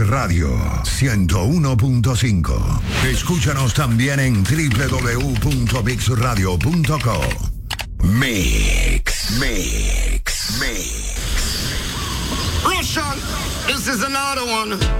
Radio 101.5. Escúchanos también en www.mixradio.co. Mix. Russian, this is another one.